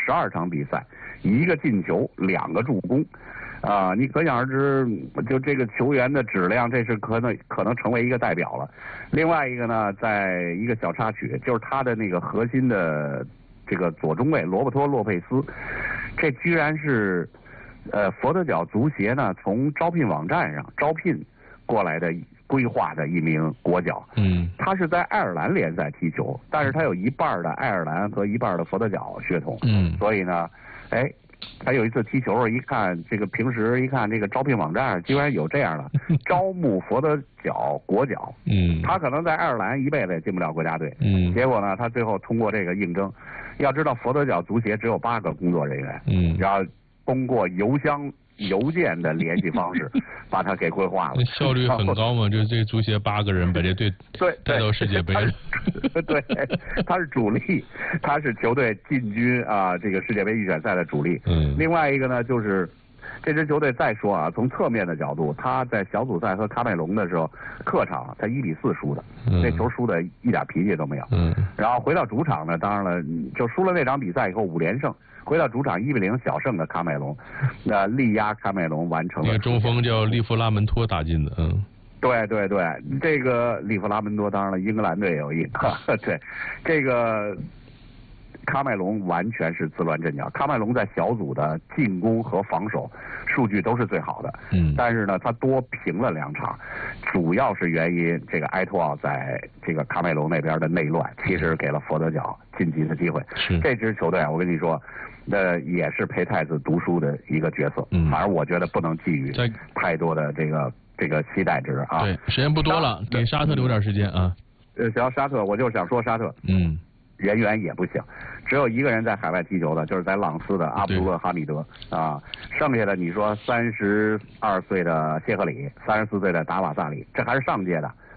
12场比赛，1个进球，2个助攻。你可想而知，就这个球员的质量，这是可能成为一个代表了。另外一个呢，在一个小插曲，就是他的那个核心的这个左中卫罗伯托·洛佩斯，这居然是佛得角足协呢从招聘网站上招聘过来的规划的一名国脚。他是在爱尔兰联赛踢球，但是他有一半的爱尔兰和一半的佛得角血统。所以呢，他有一次踢球，一看这个平时一看这个招聘网站居然有这样的招募佛得角国脚。他可能在爱尔兰一辈子也进不了国家队。结果呢，他最后通过这个应征。要知道佛得角足协只有8个工作人员。然后通过邮件的联系方式把他给规划了。 效率很高嘛，就是这足协8个人把这队带到世界杯了。 对，他是主力，他是球队进军这个世界杯预选赛的主力。另外一个呢，就是这支球队再说从侧面的角度，他在小组赛和喀麦隆的时候，客场他1-4输的，那球输的一点脾气都没有。然后回到主场呢，当然了，就输了那场比赛以后5连胜。回到主场1-0小胜的喀麦隆，力压喀麦隆完成了。 那个中锋叫利弗拉门托打进的。 对，这个利弗拉门托当然了，英格兰队有一个。对，这个喀麦隆完全是自乱阵脚。喀麦隆在小组的进攻和防守数据都是最好的。但是呢，他多平了2场，主要是原因这个埃托奥在这个喀麦隆那边的内乱，其实给了佛得角晋级的机会。这支球队我跟你说，也是陪太子读书的一个角色。反正我觉得不能寄予太多的这个期待值啊。 对，时间不多了，给沙特留点时间啊。 想沙特，我就想说沙特。人员也不行，只有1个人在海外踢球的，就是在朗斯的阿卜杜勒哈米德剩下的你说32岁的谢赫里，34岁的达瓦萨里，这还是上届的。